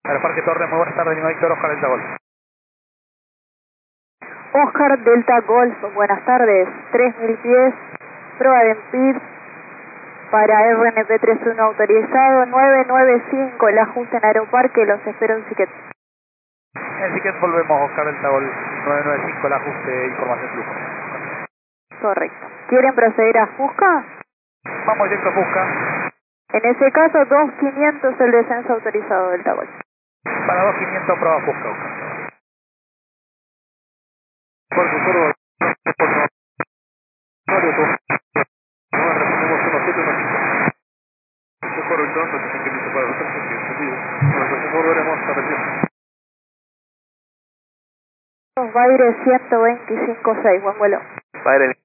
Aeroparque Torres, muy buenas tardes, Lima Víctor, Oscar Delta Golf. Oscar Delta Golf, buenas tardes, 3000 pies, prueba de PID para RNP31 autorizado, 995, el ajuste en Aeroparque, los espero en Siquet. En Siquet volvemos, Oscar Delta Golf, 995, el ajuste, información flujo. Correcto. ¿Quieren proceder a Fusca? Vamos directo a Fusca. En ese caso, 2500 el descenso autorizado Delta Golf. Para 2500 prueba Fusca, Oscar. Por favor, Baire 125.6, buen vuelo. Baire